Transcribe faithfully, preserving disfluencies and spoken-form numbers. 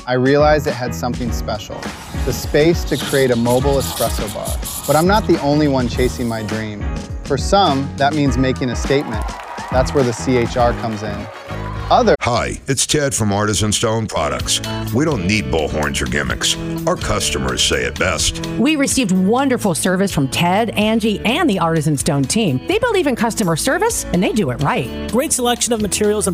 I realized it had something special, the space to create a mobile espresso bar. But I'm not the only one chasing my dream. For some, that means making a statement. That's where the C H R comes in. Other Hi, it's Ted from Artisan Stone Products. We don't need bullhorns or gimmicks. Our customers say it best. We received wonderful service from Ted, Angie, and the Artisan Stone team. They believe in customer service, and they do it right. Great selection of materials and